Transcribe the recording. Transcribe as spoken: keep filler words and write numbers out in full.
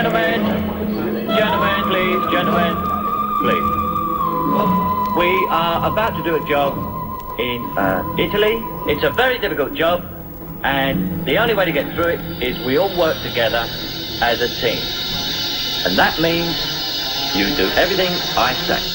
Gentlemen, gentlemen, please, gentlemen, please. We are about to do a job in uh, Italy. It's a very difficult job, and the only way to get through it is we all work together as a team. And that means you do everything I say.